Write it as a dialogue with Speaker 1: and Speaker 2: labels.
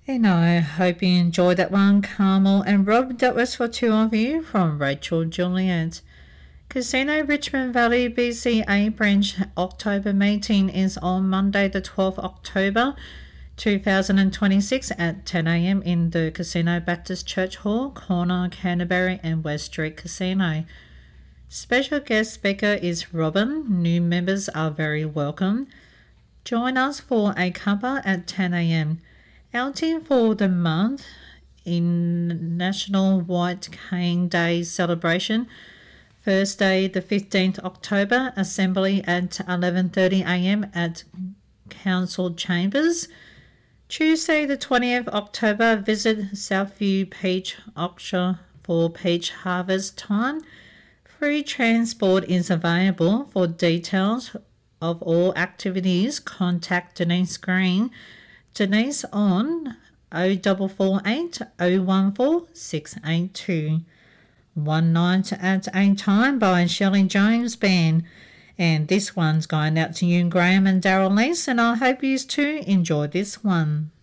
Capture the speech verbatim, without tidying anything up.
Speaker 1: And I hope you enjoyed that one, Carmel and Rob. That was for two of you from Rachel Juliet. Casino Richmond Valley B C A branch October meeting is on Monday the twelfth of October two thousand twenty-six at ten a m in the Casino Baptist Church Hall, corner Canterbury and West Street Casino. Special guest speaker is Robin. New members are very welcome. Join us for a cuppa at ten a m Outing for the month in National White Cane Day celebration. Thursday the fifteenth of October, assembly at eleven thirty a m at Council Chambers. Tuesday the twentieth of October, visit Southview Peach Auction for peach harvest time. Free transport is available. For details of all activities, contact Denise Green. Denise on oh four four eight, oh one four, six eight two. One Night at a Time by Shelley Jones Band. And this one's going out to you, Graham and Daryl Lease, and I hope you too enjoy this one.